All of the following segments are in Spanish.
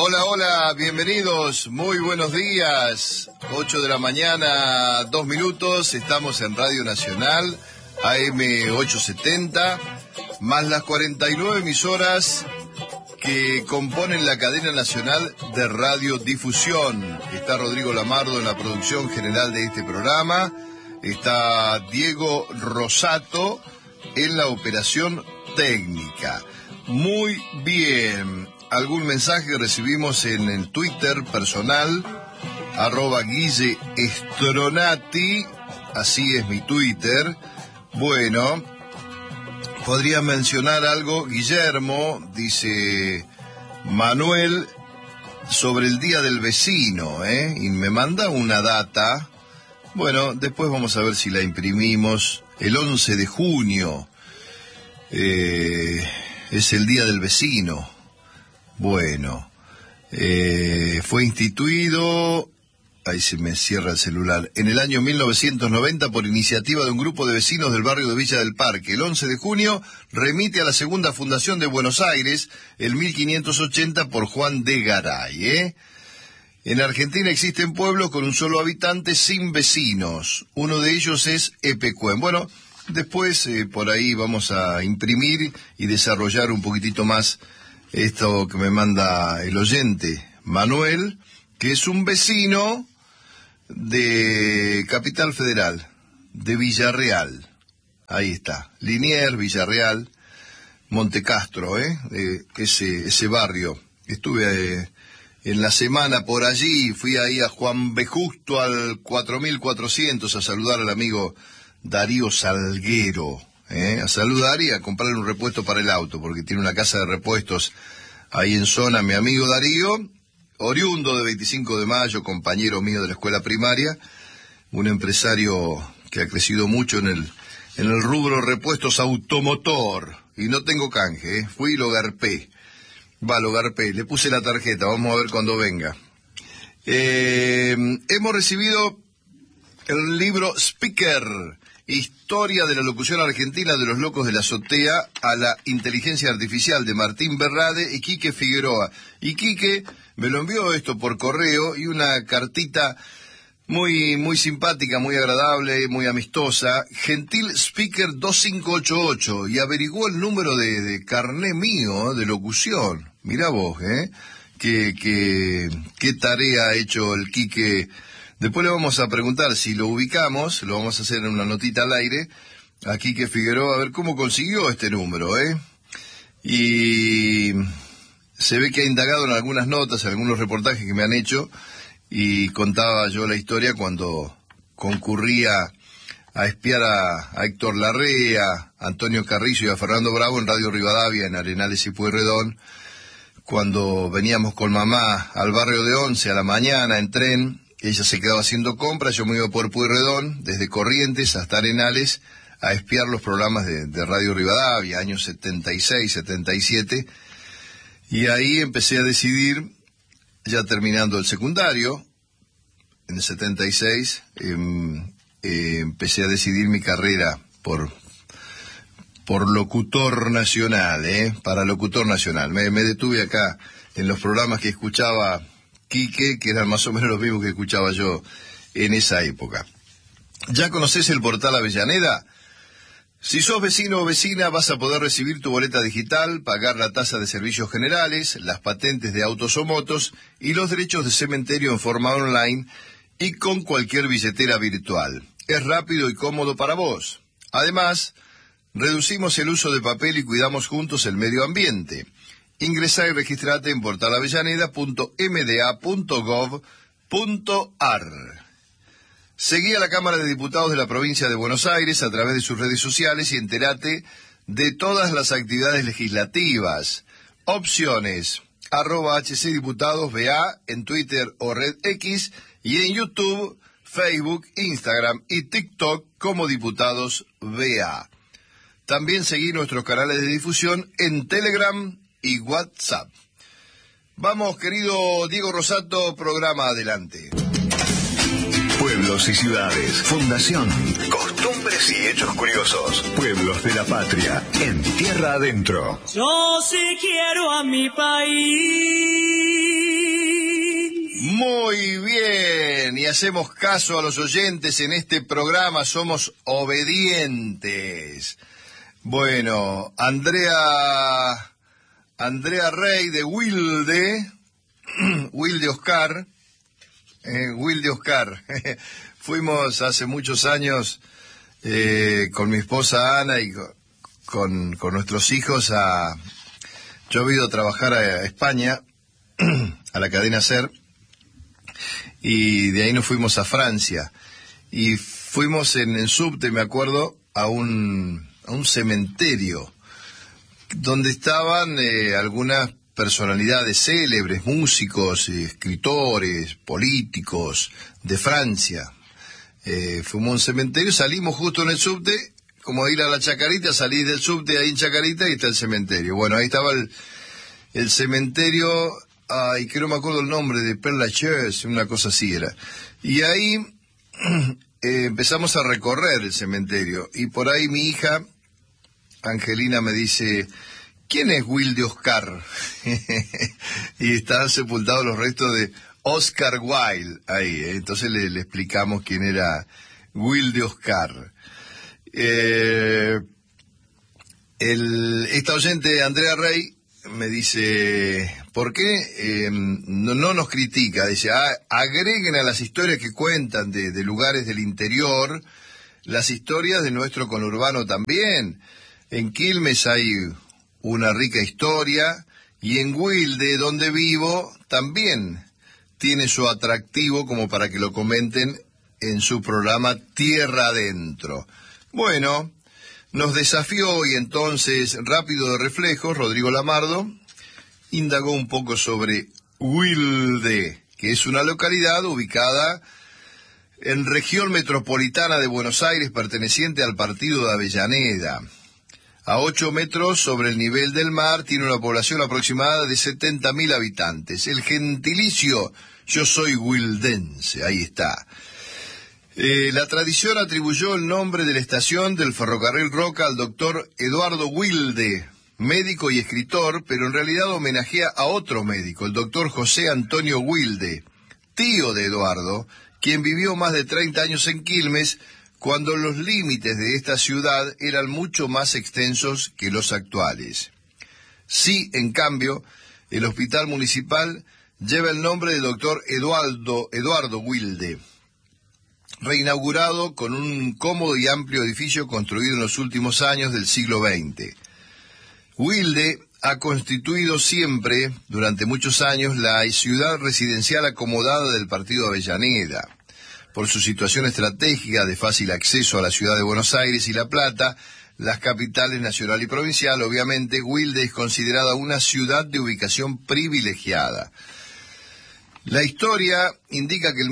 Hola, hola, bienvenidos, muy buenos días. 8 de la mañana, 2 minutos, estamos en Radio Nacional, AM 870, más las 49 emisoras que componen la cadena nacional de radiodifusión. Está Rodrigo Lamardo en la producción general de este programa, está Diego Rosato en la operación técnica. Muy bien. Algún mensaje que recibimos en el Twitter personal, @GuilleEstronati, así es mi Twitter. Bueno, podría mencionar algo, Guillermo, dice Manuel, sobre el Día del Vecino, y me manda una data. Bueno, después vamos a ver si la imprimimos. El 11 de junio es el Día del Vecino. Bueno, fue instituido, ahí se me cierra el celular, en el año 1990 por iniciativa de un grupo de vecinos del barrio de Villa del Parque. El 11 de junio remite a la segunda fundación de Buenos Aires, el 1580 por Juan de Garay. En Argentina existen pueblos con un solo habitante sin vecinos. Uno de ellos es Epecuén. Bueno, después por ahí vamos a imprimir y desarrollar un poquitito más esto que me manda el oyente Manuel, que es un vecino de Capital Federal, de Villarreal. Ahí está, Liniers, Villarreal, Montecastro, ese barrio. Estuve en la semana por allí, fui ahí a Juan B. Justo al 4400 a saludar al amigo Darío Salguero. A saludar y a comprarle un repuesto para el auto, porque tiene una casa de repuestos ahí en zona, mi amigo Darío, oriundo de 25 de mayo, compañero mío de la escuela primaria, un empresario que ha crecido mucho en el rubro repuestos automotor, y no tengo canje, fui y lo garpé, le puse la tarjeta, vamos a ver cuando venga. Hemos recibido el libro Speaker, Historia de la locución argentina de los locos de la azotea a la inteligencia artificial, de Martín Berrade y Quique Figueroa. Y Quique me lo envió esto por correo y una cartita muy, muy simpática, muy agradable, muy amistosa. Gentil Speaker 2588, y averiguó el número de carné mío de locución. Mirá vos, qué tarea ha hecho el Quique. Después le vamos a preguntar si lo ubicamos, lo vamos a hacer en una notita al aire, a Quique Figueroa, a ver cómo consiguió este número, Y se ve que ha indagado en algunas notas, en algunos reportajes que me han hecho, y contaba yo la historia cuando concurría a espiar a Héctor Larrea, a Antonio Carrizo y a Fernando Bravo en Radio Rivadavia, en Arenales y Pueyrredón, cuando veníamos con mamá al barrio de Once a la mañana en tren. Ella se quedaba haciendo compras, yo me iba por Pueyrredón, desde Corrientes hasta Arenales, a espiar los programas de Radio Rivadavia, años 76, 77, y ahí empecé a decidir, ya terminando el secundario, en el 76, empecé a decidir mi carrera por locutor nacional, para locutor nacional. Me detuve acá en los programas que escuchaba Quique, que eran más o menos los mismos que escuchaba yo en esa época. ¿Ya conocés el portal Avellaneda? Si sos vecino o vecina, vas a poder recibir tu boleta digital, pagar la tasa de servicios generales, las patentes de autos o motos y los derechos de cementerio en forma online y con cualquier billetera virtual. Es rápido y cómodo para vos. Además, reducimos el uso de papel y cuidamos juntos el medio ambiente. Ingresá y registrate en portalavellaneda.mda.gov.ar. Seguí a la Cámara de Diputados de la Provincia de Buenos Aires a través de sus redes sociales y entérate de todas las actividades legislativas. Opciones, @HCDiputadosBA en Twitter o Red X, y en YouTube, Facebook, Instagram y TikTok como Diputados BA. También seguí nuestros canales de difusión en Telegram y WhatsApp. Vamos, querido Diego Rosato, programa adelante. Pueblos y ciudades, fundación, costumbres y hechos curiosos. Pueblos de la patria, en tierra adentro. Yo sí quiero a mi país. ni hacemos caso a los oyentes en este programa, somos obedientes. Bueno, Andrea Rey de Wilde Oscar, fuimos hace muchos años con mi esposa Ana y con nuestros hijos yo he ido a trabajar a España, a la cadena SER, y de ahí nos fuimos a Francia. Y fuimos en subte, me acuerdo, a un cementerio donde estaban algunas personalidades célebres, músicos, escritores, políticos de Francia. Fuimos a un cementerio, salimos justo en el subte, como ir a la Chacarita, salís del subte ahí en Chacarita y está el cementerio. Bueno, ahí estaba el cementerio, que no me acuerdo el nombre, de Père Lachaise, una cosa así era. Y ahí empezamos a recorrer el cementerio, y por ahí mi hija, Angelina, me dice, ¿quién es Wilde Oscar? Y estaban sepultados los restos de Oscar Wilde ahí, entonces le explicamos quién era Wilde Oscar. Esta oyente, Andrea Rey, me dice, ¿por qué no nos critica? Dice, agreguen a las historias que cuentan de lugares del interior, las historias de nuestro conurbano también. En Quilmes hay una rica historia, y en Wilde, donde vivo, también tiene su atractivo como para que lo comenten en su programa Tierra Adentro. Bueno, nos desafió, y entonces, rápido de reflejos, Rodrigo Lamardo indagó un poco sobre Wilde, que es una localidad ubicada en región metropolitana de Buenos Aires, perteneciente al partido de Avellaneda. A 8 metros sobre el nivel del mar, tiene una población aproximada de 70.000 habitantes. El gentilicio, yo soy wildense, ahí está. La tradición atribuyó el nombre de la estación del ferrocarril Roca al doctor Eduardo Wilde, médico y escritor, pero en realidad homenajea a otro médico, el doctor José Antonio Wilde, tío de Eduardo, quien vivió más de 30 años en Quilmes, cuando los límites de esta ciudad eran mucho más extensos que los actuales. Sí, en cambio, el hospital municipal lleva el nombre del doctor Eduardo Wilde, reinaugurado con un cómodo y amplio edificio construido en los últimos años del siglo XX. Wilde ha constituido siempre, durante muchos años, la ciudad residencial acomodada del partido Avellaneda. Por su situación estratégica de fácil acceso a la ciudad de Buenos Aires y La Plata, las capitales nacional y provincial, obviamente, Wilde es considerada una ciudad de ubicación privilegiada. La historia indica que en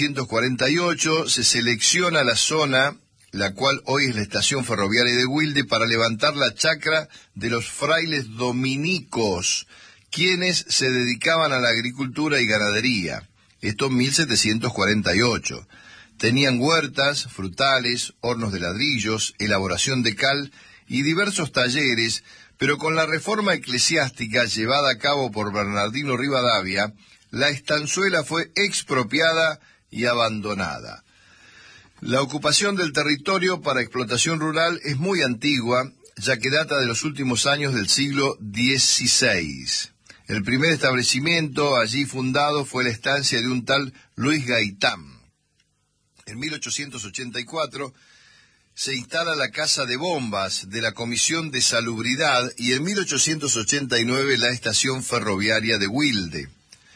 1748 se selecciona la zona, la cual hoy es la estación ferroviaria de Wilde, para levantar la chacra de los frailes dominicos, quienes se dedicaban a la agricultura y ganadería. Esto en 1748. Tenían huertas, frutales, hornos de ladrillos, elaboración de cal y diversos talleres, pero con la reforma eclesiástica llevada a cabo por Bernardino Rivadavia, la estanzuela fue expropiada y abandonada. La ocupación del territorio para explotación rural es muy antigua, ya que data de los últimos años del siglo XVI. El primer establecimiento allí fundado fue la estancia de un tal Luis Gaitán. En 1884 se instala la Casa de Bombas de la Comisión de Salubridad, y en 1889 la estación ferroviaria de Wilde.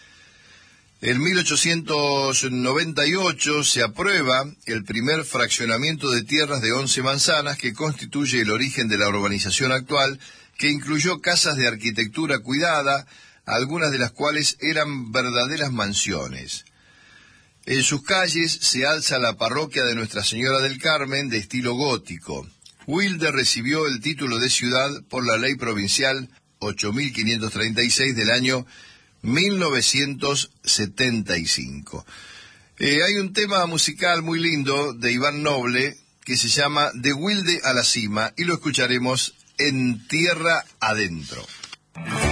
En 1898 se aprueba el primer fraccionamiento de tierras de 11 manzanas, que constituye el origen de la urbanización actual, que incluyó casas de arquitectura cuidada, algunas de las cuales eran verdaderas mansiones. En sus calles se alza la parroquia de Nuestra Señora del Carmen, de estilo gótico. Wilde recibió el título de ciudad por la Ley Provincial 8.536 del año 1975. Hay un tema musical muy lindo de Iván Noble que se llama De Wilde a la Cima, y lo escucharemos en Tierra Adentro.